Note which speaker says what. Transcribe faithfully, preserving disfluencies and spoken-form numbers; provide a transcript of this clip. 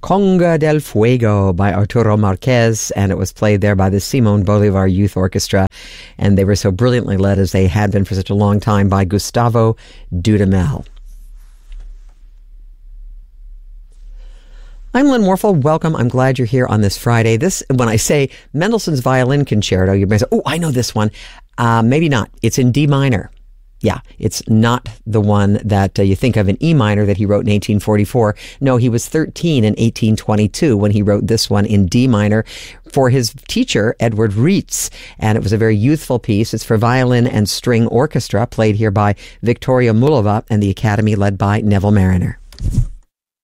Speaker 1: Conga del Fuego by Arturo Marquez, and it was played there by the Simon Bolivar Youth Orchestra, and they were so brilliantly led, as they had been for such a long time, by Gustavo Dudamel. I'm Lynn Warfel. Welcome. I'm glad you're here on this Friday. This, when I say Mendelssohn's Violin Concerto, you may say, oh, I know this one. Uh, maybe not. It's in D minor. Yeah, it's not the one that uh, you think of in E minor that he wrote in eighteen forty-four. No, he was thirteen in eighteen twenty-two when he wrote this one in D minor for his teacher, Edward Reitz. And it was a very youthful piece. It's for violin and string orchestra, played here by Victoria Mulova and the Academy led by Neville Mariner.